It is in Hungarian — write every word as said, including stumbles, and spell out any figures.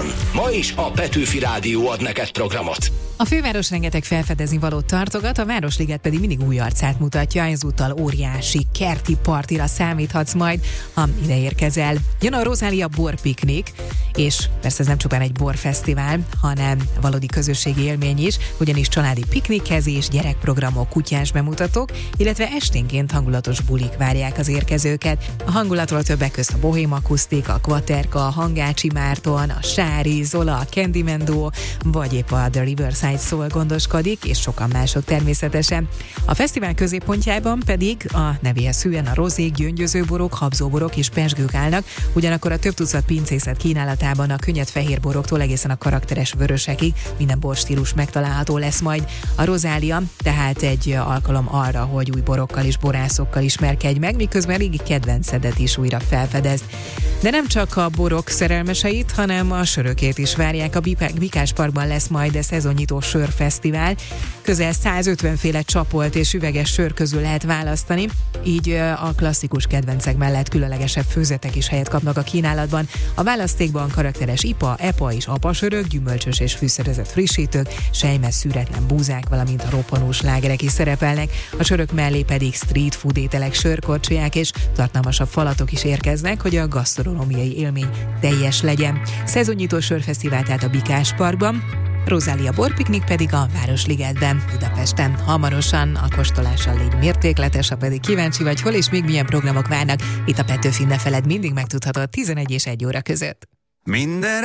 Ma is a Petőfi Rádió ad neked programot. A főváros rengeteg felfedezni valót tartogat, a Városliget pedig mindig új arcát mutatja, ezúttal óriási kerti partira számíthatsz majd, ha ide érkezel. Jön a Rozália borpiknik, és persze ez nem csupán egy borfesztivál, hanem valódi közösségi élmény is, ugyanis családi piknikezés, gyerekprogramok, kutyás bemutatók, illetve esténként hangulatos bulik várják az érkezőket. A hangulatról többek közt a Bohém Akusztik, a Kvaterka, a Hangácsi Márton, a Sári, Zola, a Candyman Duo, vagy épp a The Riverside Soul gondoskodik, és sokan mások természetesen. A fesztivál középpontjában pedig a nevéhez hűen a rozék, gyöngyözőborok, habzóborok és pezsgők állnak, ugyanakkor a több tucat pincészet kínálatában a könnyed fehér boroktól egészen a karakteres vörösekig minden borstílus megtalálható lesz majd. A Rozália tehát egy alkalom arra, hogy új borokkal és borászokkal ismerkedj meg, miközben régi kedvencedet is újra felfedezd. De nem csak a borok szerelmeseit, hanem a sörökét is várják. A Bikás Parkban lesz majd a szezonnyitó sörfesztivál. Közel százötven féle csapolt és üveges sör közül lehet választani, így a klasszikus kedvencek mellett különlegesebb főzetek is helyet kapnak a kínálatban. A választékban karakteres ipa, epa és apasörök, gyümölcsös és fűszerezett frissítők, sejmes szűretlen búzák, valamint a roppanós slágerek is szerepelnek. A sörök mellé pedig street food ételek, sörkorcsolyák és tartalmasabb falatok is érkeznek, hogy a gasztronómiai élmény teljes legyen. Szezonnyitó sörfesztivál tehát a Bikás Parkban, Rozália borpiknik pedig a Városligetben, Budapesten. Hamarosan a kóstolással légy mértékletes, ha pedig kíváncsi vagy, hol és még milyen programok várnak. Itt a Petőfin, ne feledd, mindig megtudhatod tizenegy és egy óra között. Minden